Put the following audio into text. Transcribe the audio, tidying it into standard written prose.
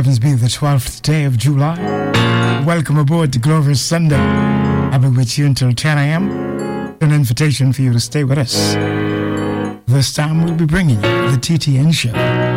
happens to be the 12th day of July. Welcome aboard to Glorious Sunday. I'll be with you until 10 a.m. An invitation for you to stay with us. This time we'll be bringing you the TTN Show.